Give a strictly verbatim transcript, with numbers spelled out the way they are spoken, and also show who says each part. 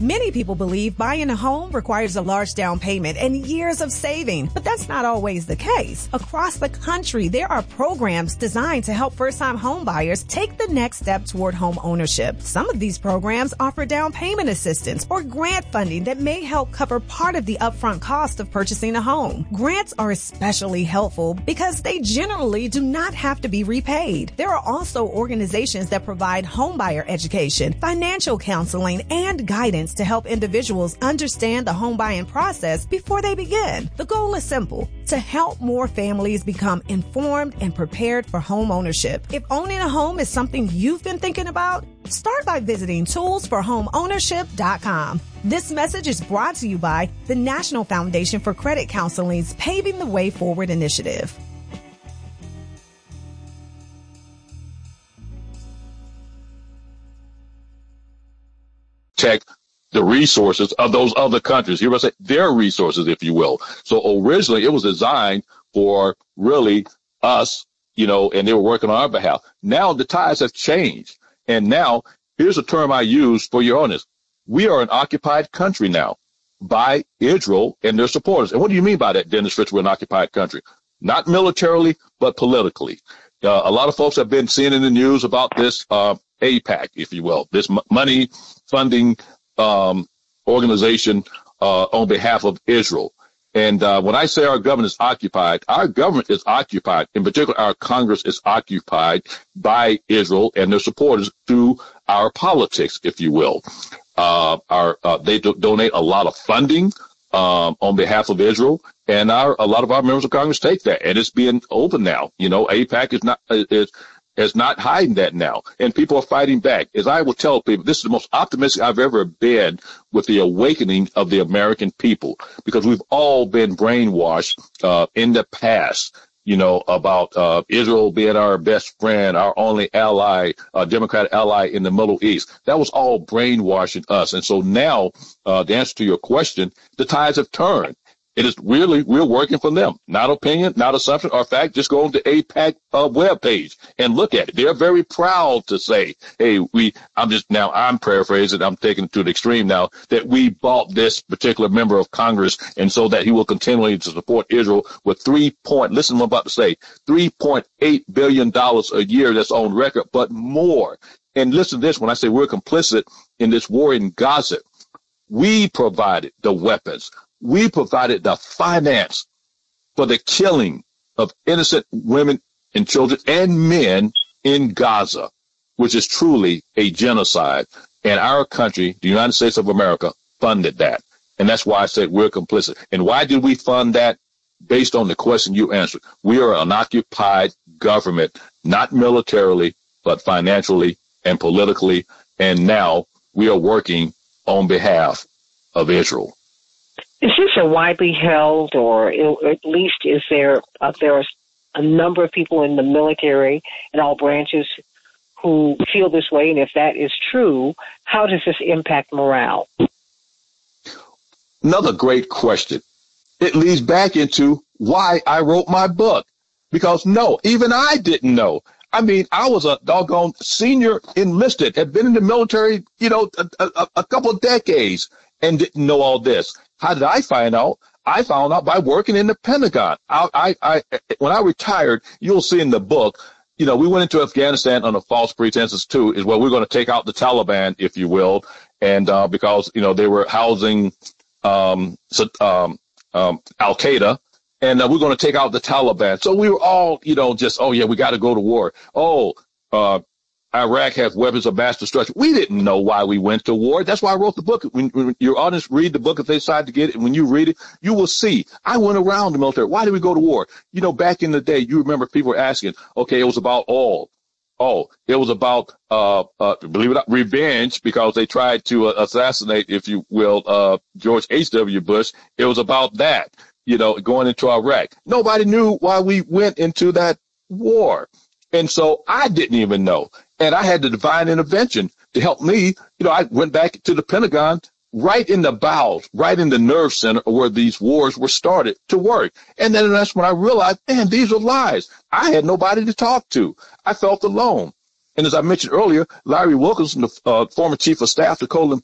Speaker 1: Many people believe buying a home requires a large down payment and years of saving, but that's not always the case. Across the country, there are programs designed to help first-time home buyers take the next step toward home ownership. Some of these programs offer down payment assistance or grant funding that may help cover part of the upfront cost of purchasing a home. Grants are especially helpful because they generally do not have to be repaid. There are also organizations that provide homebuyer education, financial counseling, and guidance to help individuals understand the home buying process before they begin. The goal is simple: to help more families become informed and prepared for home ownership. If owning a home is something you've been thinking about, start by visiting tools for home ownership dot com. This message is brought to you by the National Foundation for Credit Counseling's Paving the Way Forward initiative.
Speaker 2: Protect the resources of those other countries. Here I say their resources, if you will. So originally it was designed for really us, you know, and they were working on our behalf. Now the tides have changed. And now here's a term I use for your honest. We are an occupied country now by Israel and their supporters. And what do you mean by that, Dennis Fritz? We're an occupied country, not militarily, but politically. Uh, a lot of folks have been seeing in the news about this uh, AIPAC, if you will, this m- money funding um, organization uh, on behalf of Israel. And uh, when I say our government is occupied, our government is occupied. In particular, our Congress is occupied by Israel and their supporters through our politics, if you will. Uh, our uh, they do- donate a lot of funding um, on behalf of Israel, and our a lot of our members of Congress take that, and it's being open now. You know, AIPAC is not is is not hiding that now, and people are fighting back. As I will tell people, this is the most optimistic I've ever been with the awakening of the American people, because we've all been brainwashed uh, in the past, you know, about uh, Israel being our best friend, our only ally, uh, Democratic ally in the Middle East. That was all brainwashing us. And so now, uh, the answer to your question, the tides have turned. It is really, we're working for them. Not opinion, not assumption, or fact. Just go on the AIPAC uh, webpage and look at it. They're very proud to say, hey, we, I'm just, now I'm paraphrasing, I'm taking it to the extreme now, that we bought this particular member of Congress, and so that he will continue to support Israel with three point, listen to what I'm about to say, three point eight billion dollars a year that's on record, but more. And listen to this, when I say we're complicit in this war in Gaza, we provided the weapons. We provided the finance for the killing of innocent women and children and men in Gaza, which is truly a genocide. And our country, the United States of America, funded that. And that's why I said we're complicit. And why did we fund that? Based on the question you answered. We are an occupied government, not militarily, but financially and politically. And now we are working on behalf of Israel.
Speaker 3: Is this a widely held, or at least is there uh, there are a number of people in the military in all branches who feel this way? And if that is true, how does this impact morale?
Speaker 2: Another great question. It leads back into why I wrote my book. Because no, even I didn't know. I mean, I was a doggone senior enlisted, had been in the military, you know, a, a, a couple of decades, and didn't know all this. How did I find out? I found out by working in the Pentagon. I, I, I, when I retired, you'll see in the book, you know, we went into Afghanistan under false pretenses too, is where we're going to take out the Taliban, if you will. And, uh, because, you know, they were housing, um, um, um, Al-Qaeda, and uh, we're going to take out the Taliban. So we were all, you know, just, oh yeah, we got to go to war. Oh, uh, Iraq has weapons of mass destruction. We didn't know why we went to war. That's why I wrote the book. When, when your audience read the book, if they decide to get it, and when you read it, you will see. I went around the military. Why did we go to war? You know, back in the day, you remember people were asking, okay, it was about oil. Oh, it was about, uh, uh, believe it or not, revenge, because they tried to uh, assassinate, if you will, uh, George H W. Bush. It was about that, you know, going into Iraq. Nobody knew why we went into that war. And so I didn't even know. And I had the divine intervention to help me. You know, I went back to the Pentagon, right in the bowels, right in the nerve center where these wars were started to work. And then that's when I realized, man, these are lies. I had nobody to talk to. I felt alone. And as I mentioned earlier, Larry Wilkerson, the uh, former chief of staff to Colin